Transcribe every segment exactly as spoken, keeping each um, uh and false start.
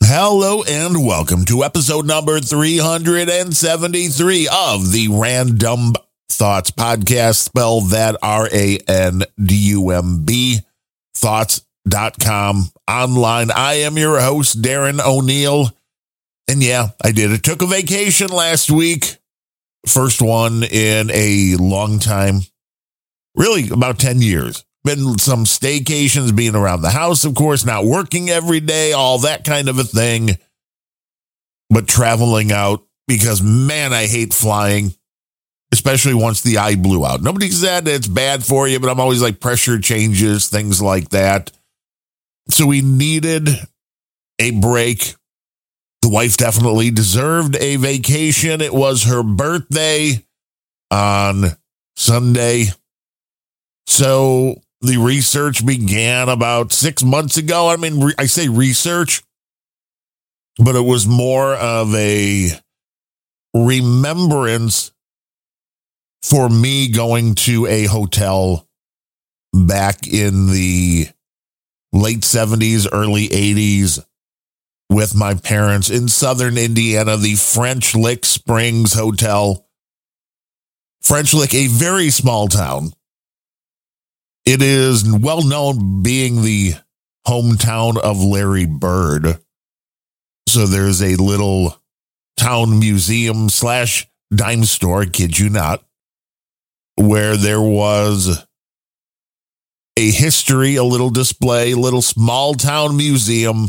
Hello and welcome to episode number three hundred seventy-three of the Random Thoughts Podcast. Spell that R A N D U M B, thoughts dot com. Online, I am your host, Darren O'Neill. And yeah, I did. It took a vacation last week. First one in a long time. Really, about ten years. Been some staycations, being around the house, of course, not working every day, all that kind of a thing. But traveling out, because, man, I hate flying, especially once the eye blew out. Nobody said it's bad for you, but I'm always like pressure changes, things like that. So we needed a break. The wife definitely deserved a vacation. It was her birthday on Sunday. So the research began about six months ago. I mean, re- I say research, but it was more of a remembrance for me going to a hotel back in the late seventies, early eighties with my parents in southern Indiana, the French Lick Springs Hotel. French Lick, a very small town. It is well known being the hometown of Larry Bird. So there's a little town museum slash dime store, kid you not, where there was a history, a little display, little small town museum,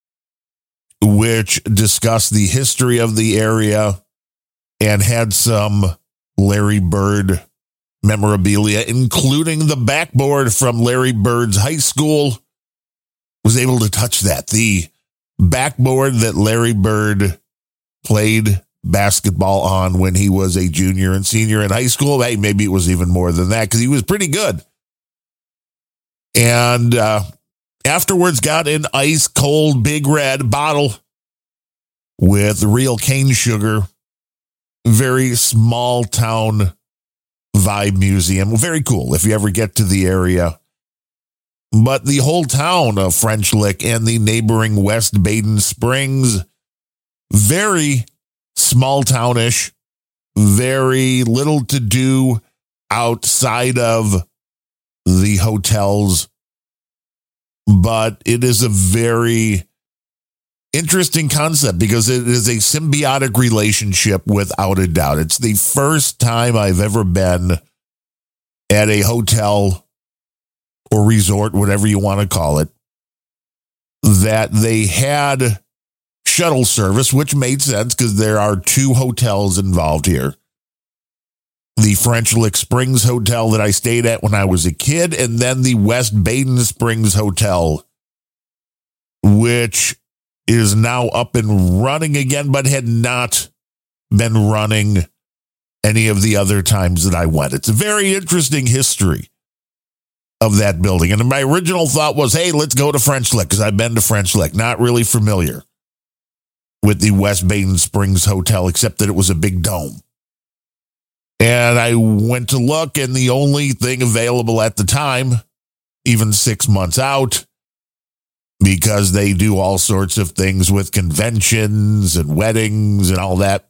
which discussed the history of the area and had some Larry Bird memorabilia, including the backboard from Larry Bird's high school. Was able to touch that. The backboard that Larry Bird played basketball on when he was a junior and senior in high school. Hey, maybe it was even more than that because he was pretty good. And uh, afterwards got an ice cold big red bottle with real cane sugar. Very small town vibe museum. Very cool if you ever get to the area. But the whole town of French Lick and the neighboring West Baden Springs, very small townish, very little to do outside of the hotels. But it is a very interesting concept because it is a symbiotic relationship without a doubt. It's the first time I've ever been at a hotel or resort, whatever you want to call it, that they had shuttle service, which made sense because there are two hotels involved here. The French Lick Springs Hotel that I stayed at when I was a kid, and then the West Baden Springs Hotel, which is now up and running again, but had not been running any of the other times that I went. It's a very interesting history of that building. And my original thought was, hey, let's go to French Lick, because I've been to French Lick. Not really familiar with the West Baden Springs Hotel, except that it was a big dome. And I went to look, and the only thing available at the time, even six months out, because they do all sorts of things with conventions and weddings and all that,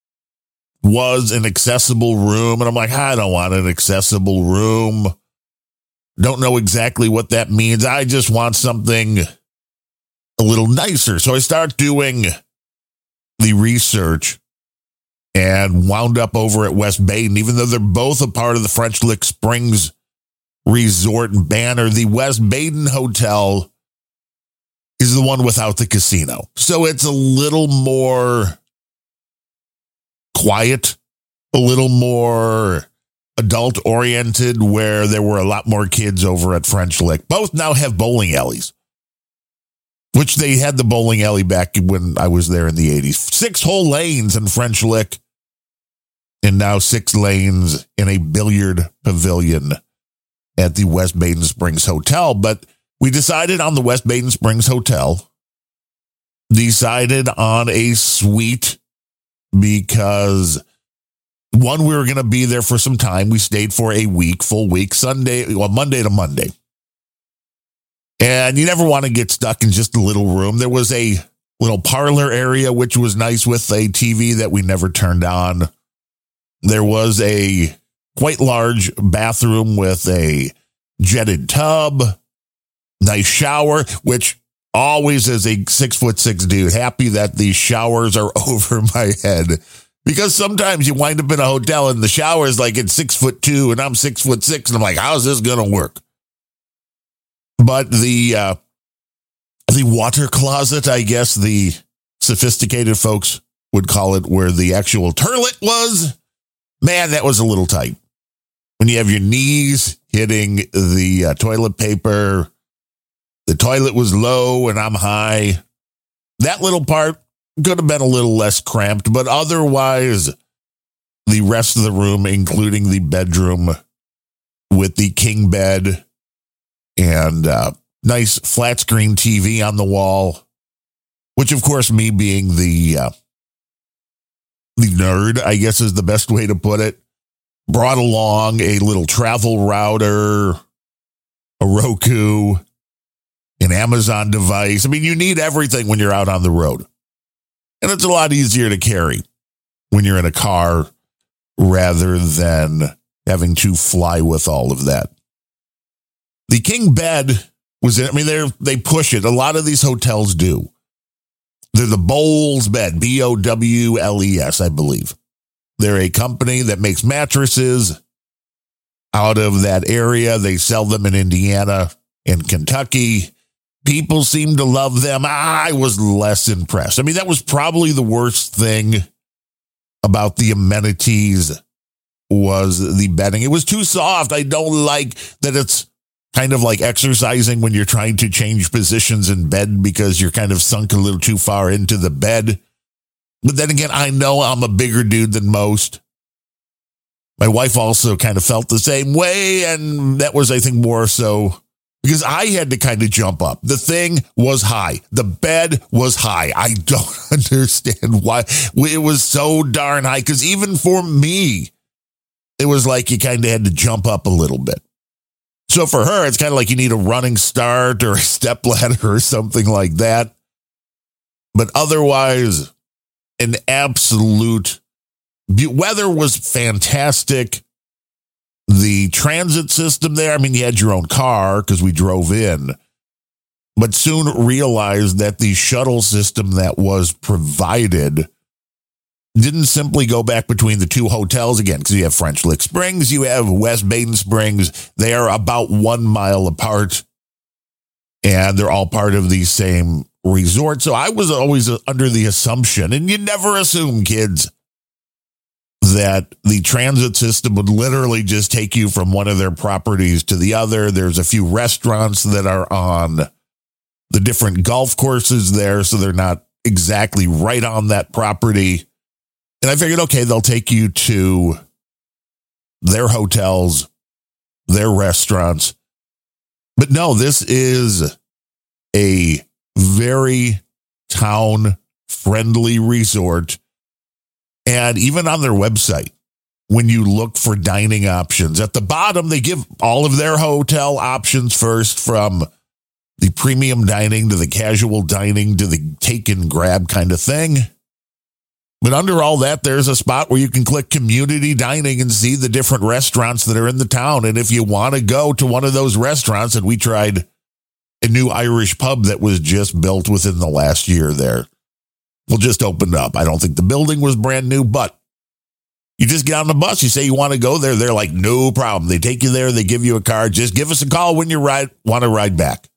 was an accessible room. And I'm like, I don't want an accessible room. Don't know exactly what that means. I just want something a little nicer. So I start doing the research and wound up over at West Baden, even though they're both a part of the French Lick Springs Resort and banner. The West Baden Hotel is the one without the casino. So it's a little more quiet, a little more adult-oriented, where there were a lot more kids over at French Lick. Both now have bowling alleys, which they had the bowling alley back when I was there in the eighties. Six whole lanes in French Lick, and now six lanes in a billiard pavilion at the West Baden Springs Hotel. But we decided on the West Baden Springs Hotel, decided on a suite because, one, we were going to be there for some time. We stayed for a week, full week, Sunday, well, Monday to Monday. And you never want to get stuck in just a little room. There was a little parlor area, which was nice with a T V that we never turned on. There was a quite large bathroom with a jetted tub, nice shower, which always as a six foot six dude, happy that these showers are over my head. Because sometimes you wind up in a hotel and the shower is like it's six foot two and I'm six foot six. And I'm like, how's this going to work? But the, uh, the water closet, I guess the sophisticated folks would call it, where the actual toilet was, man, that was a little tight. When you have your knees hitting the uh, toilet paper, the toilet was low and I'm high. That little part could have been a little less cramped, but otherwise, the rest of the room, including the bedroom with the king bed and uh, nice flat screen T V on the wall, which, of course, me being the uh, the nerd, I guess is the best way to put it, brought along a little travel router, a Roku, an Amazon device. I mean, you need everything when you're out on the road. And it's a lot easier to carry when you're in a car rather than having to fly with all of that. The king bed was, I mean, they they push it. A lot of these hotels do. They're the Bowles bed, B O W L E S, I believe. They're a company that makes mattresses out of that area. They sell them in Indiana and Kentucky. People seem to love them. I was less impressed. I mean, that was probably the worst thing about the amenities was the bedding. It was too soft. I don't like that it's kind of like exercising when you're trying to change positions in bed because you're kind of sunk a little too far into the bed. But then again, I know I'm a bigger dude than most. My wife also kind of felt the same way, and that was, I think, more so because I had to kind of jump up. The thing was high. The bed was high. I don't understand why it was so darn high, because even for me, it was like you kind of had to jump up a little bit. So for her, it's kind of like you need a running start or a step ladder or something like that. But otherwise, an absolute be- weather was fantastic. The transit system there, I mean, you had your own car because we drove in, but soon realized that the shuttle system that was provided didn't simply go back between the two hotels again, because you have French Lick Springs, you have West Baden Springs. They are about one mile apart, and they're all part of the same resort. So I was always under the assumption, and you never assume, kids, that the transit system would literally just take you from one of their properties to the other. There's a few restaurants that are on the different golf courses there, so they're not exactly right on that property. And I figured, okay, they'll take you to their hotels, their restaurants. But no, this is a very town-friendly resort. And even on their website, when you look for dining options, at the bottom, they give all of their hotel options first, from the premium dining to the casual dining to the take and grab kind of thing. But under all that, there's a spot where you can click community dining and see the different restaurants that are in the town. And if you want to go to one of those restaurants, and we tried a new Irish pub that was just built within the last year there. Well, just opened up. I don't think the building was brand new, but you just get on the bus. You say you want to go there. They're like, no problem. They take you there. They give you a card. Just give us a call when you ride, want to ride back.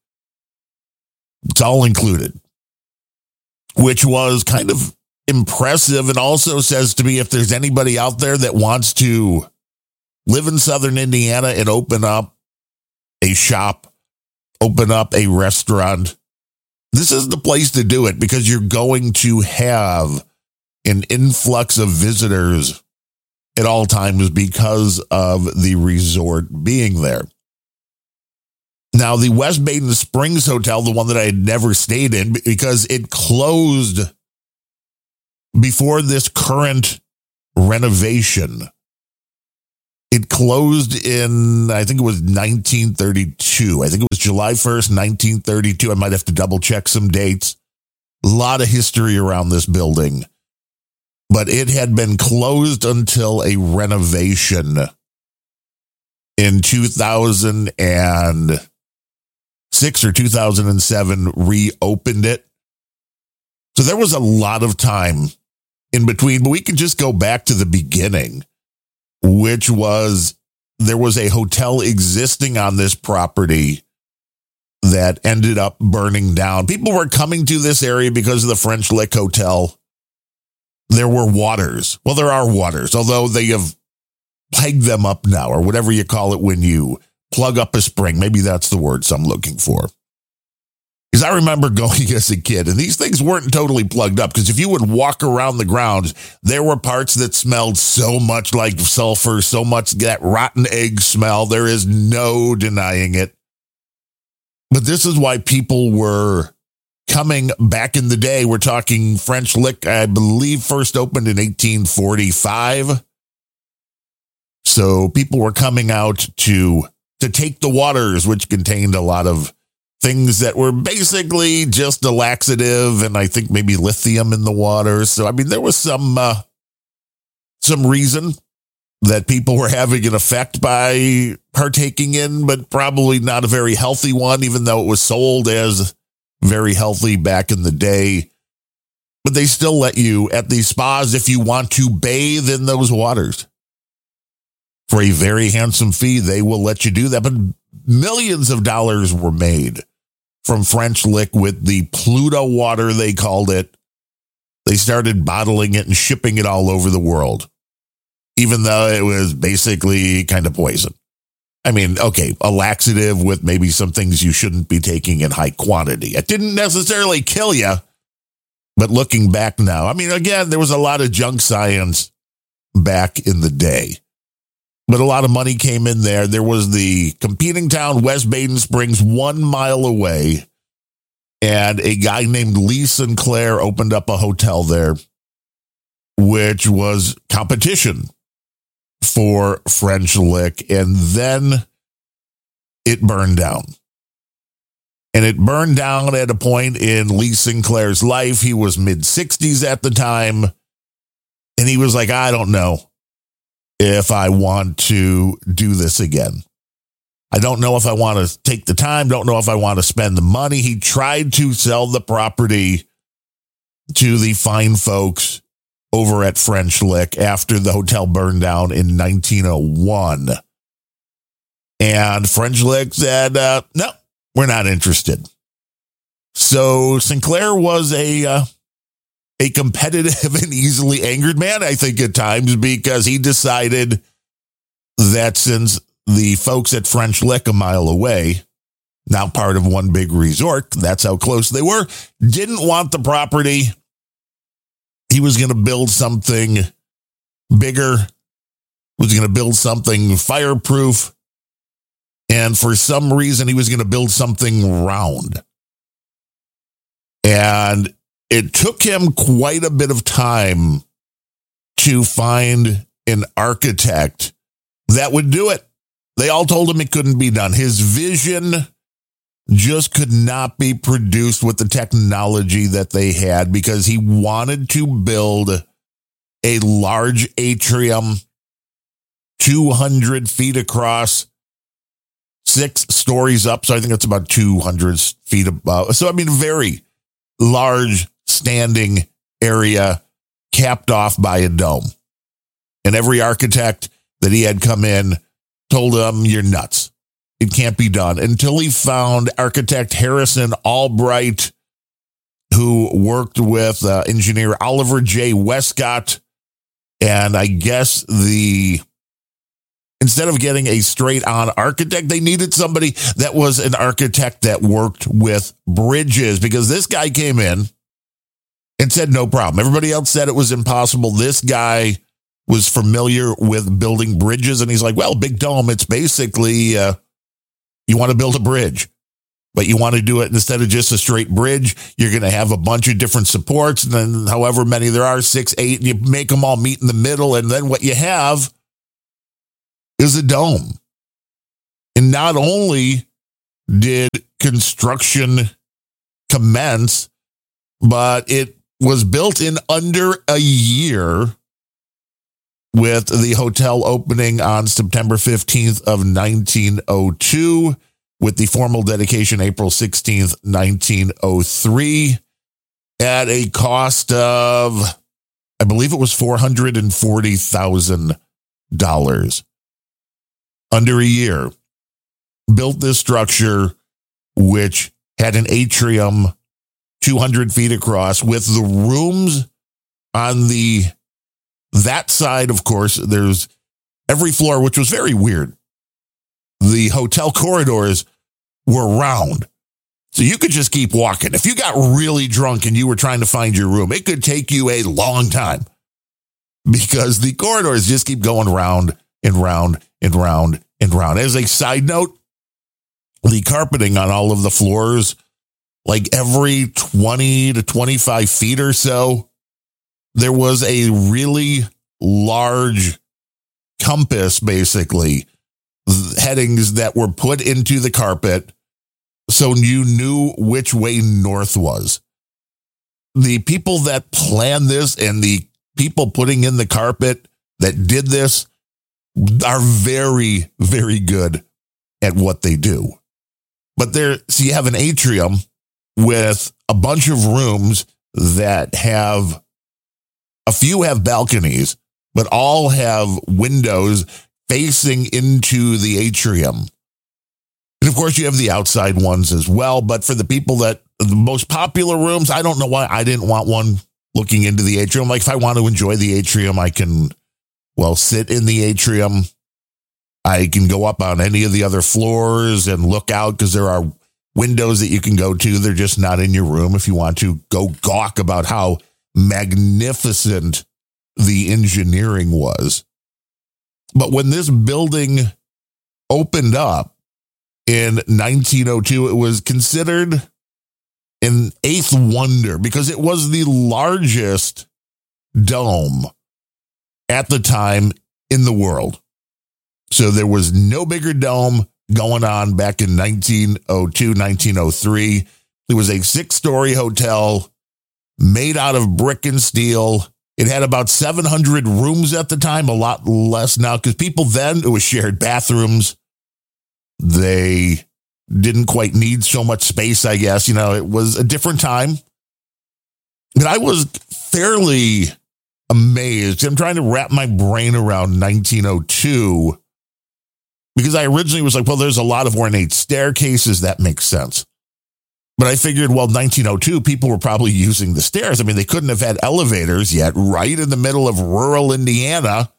It's all included, which was kind of impressive, and also says to me, if there's anybody out there that wants to live in Southern Indiana and open up a shop, open up a restaurant, this is the place to do it, because you're going to have an influx of visitors at all times because of the resort being there. Now, the West Baden Springs Hotel, the one that I had never stayed in because it closed before this current renovation. It closed in, I think it was nineteen thirty-two. I think it was July first, nineteen thirty-two. I might have to double check some dates. A lot of history around this building, but it had been closed until a renovation in two thousand six or two thousand seven reopened it. So there was a lot of time in between, but we can just go back to the beginning, which was there was a hotel existing on this property that ended up burning down. People were coming to this area because of the French Lick Hotel. There were waters. Well, there are waters, although they have plugged them up now, or whatever you call it when you plug up a spring. Maybe that's the words I'm looking for. Because I remember going as a kid, and these things weren't totally plugged up, because if you would walk around the grounds, there were parts that smelled so much like sulfur, so much that rotten egg smell. There is no denying it. But this is why people were coming back in the day. We're talking French Lick, I believe, first opened in eighteen forty-five. So people were coming out to, to take the waters, which contained a lot of things that were basically just a laxative, and I think maybe lithium in the water. So, I mean, there was some uh, some reason that people were having an effect by partaking in, but probably not a very healthy one, even though it was sold as very healthy back in the day. But they still let you at these spas if you want to bathe in those waters. For a very handsome fee, they will let you do that. But millions of dollars were made from French Lick with the Pluto water, they called it. They started bottling it and shipping it all over the world, even though it was basically kind of poison. I mean, okay, a laxative with maybe some things you shouldn't be taking in high quantity. It didn't necessarily kill you, but looking back now, I mean, again, there was a lot of junk science back in the day. But a lot of money came in there. There was the competing town, West Baden Springs, one mile away. And a guy named Lee Sinclair opened up a hotel there, which was competition for French Lick. And then it burned down. And it burned down at a point in Lee Sinclair's life. He was mid-sixties at the time. And he was like, I don't know if I want to do this again. I don't know if I want to take the time, don't know if I want to spend the money. He tried to sell the property to the fine folks over at French Lick after the hotel burned down in nineteen oh one. And French Lick said, uh, no, we're not interested. So Sinclair was a... Uh, A competitive and easily angered man, I think, at times, because he decided that since the folks at French Lick, a mile away, now part of one big resort, that's how close they were, didn't want the property. He was going to build something bigger, was going to build something fireproof, and for some reason, he was going to build something round. And it took him quite a bit of time to find an architect that would do it. They all told him it couldn't be done. His vision just could not be produced with the technology that they had, because he wanted to build a large atrium, two hundred feet across, six stories up. So I think it's about two hundred feet above. So, I mean, very large standing area capped off by a dome. And every architect that he had come in told him, you're nuts. It can't be done. Until he found architect Harrison Albright, who worked with uh, engineer Oliver J. Westcott. And I guess the instead of getting a straight on architect, they needed somebody that was an architect that worked with bridges, because this guy came in and said, no problem. Everybody else said it was impossible. This guy was familiar with building bridges. And he's like, well, Big Dome, it's basically, uh, you want to build a bridge, but you want to do it instead of just a straight bridge. You're going to have a bunch of different supports. And then however many there are, six, eight, and you make them all meet in the middle. And then what you have is a dome. And not only did construction commence, but it was built in under a year, with the hotel opening on September fifteenth of nineteen oh two, with the formal dedication April sixteenth, nineteen oh three, at a cost of, I believe it was four hundred forty thousand dollars. Under a year, built this structure, which had an atrium two hundred feet across, with the rooms on the that side. Of course, there's every floor, which was very weird. The hotel corridors were round, so you could just keep walking. If you got really drunk and you were trying to find your room, it could take you a long time, because the corridors just keep going round and round and round and round. As a side note, the carpeting on all of the floors, like every twenty to twenty-five feet or so, there was a really large compass, basically, headings that were put into the carpet so you knew which way north was. The people that planned this and the people putting in the carpet that did this are very, very good at what they do. But there, so you have an atrium with a bunch of rooms that have, a few have balconies, but all have windows facing into the atrium. And of course, you have the outside ones as well. But for the people that, the most popular rooms, I don't know why I didn't want one looking into the atrium. Like, if I want to enjoy the atrium, I can, well, sit in the atrium. I can go up on any of the other floors and look out, because there are windows that you can go to. They're just not in your room if you want to go gawk about how magnificent the engineering was. But when this building opened up in nineteen oh two, it was considered an eighth wonder, because it was the largest dome at the time in the world. So there was no bigger dome going on back in nineteen oh two, nineteen oh three. It was a six-story hotel made out of brick and steel. It had about seven hundred rooms at the time, a lot less now, because people then, it was shared bathrooms. They didn't quite need so much space, I guess. You know, it was a different time. But I was fairly amazed. I'm trying to wrap my brain around nineteen oh two, because I originally was like, well, there's a lot of ornate staircases. That makes sense. But I figured, well, nineteen oh two, people were probably using the stairs. I mean, they couldn't have had elevators yet, right in the middle of rural Indiana.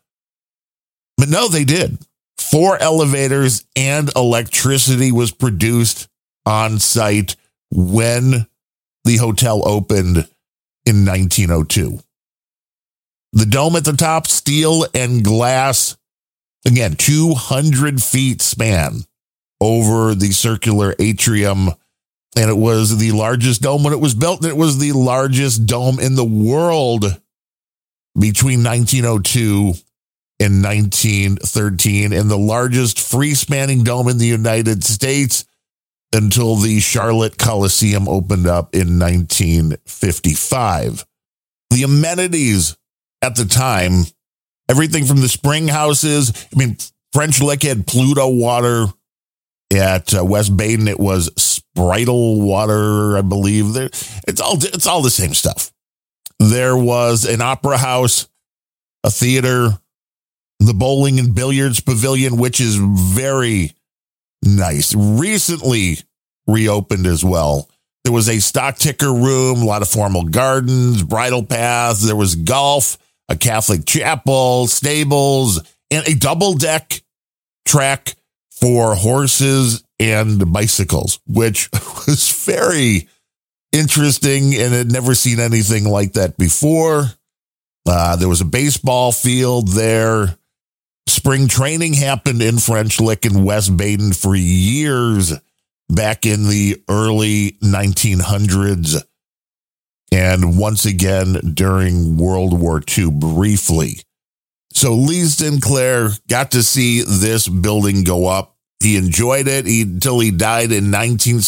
But no, they did. Four elevators and electricity was produced on site when the hotel opened in nineteen oh two. The dome at the top, steel and glass, again, two hundred feet span over the circular atrium. And it was the largest dome when it was built. And it was the largest dome in the world between nineteen oh two and nineteen thirteen, and the largest free-spanning dome in the United States until the Charlotte Coliseum opened up in nineteen fifty-five. The amenities at the time, everything from the spring houses. I mean, French Lick had Pluto water. At uh, West Baden, it was Spritel water, I believe. There, it's all it's all the same stuff. There was an opera house, a theater, the bowling and billiards pavilion, which is very nice. Recently reopened as well. There was a stock ticker room, a lot of formal gardens, bridle paths. There was golf, a Catholic chapel, stables, and a double deck track for horses and bicycles, which was very interesting and had never seen anything like that before. Uh, there was a baseball field there. Spring training happened in French Lick and West Baden for years back in the early nineteen hundreds. And once again during World War Two briefly. So Lee Sinclair got to see this building go up. He enjoyed it he, until he died in nineteen